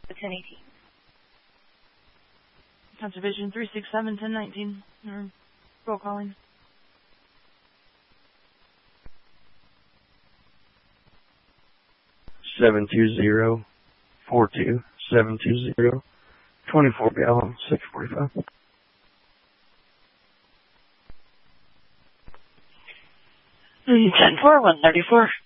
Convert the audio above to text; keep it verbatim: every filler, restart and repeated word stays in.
ten eighteen. Conservation three six seven ten nineteen. Or roll calling. Seven two zero four two seven two zero twenty four gallon six forty five. Ten four one thirty four.